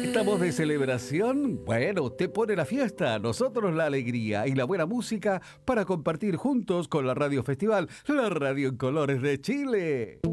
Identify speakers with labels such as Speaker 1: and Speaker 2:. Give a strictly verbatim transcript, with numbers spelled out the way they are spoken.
Speaker 1: ¿Estamos de celebración? Bueno, usted pone la fiesta, nosotros la alegría y la buena música para compartir juntos con la Radio Festival, la radio en colores de Chile.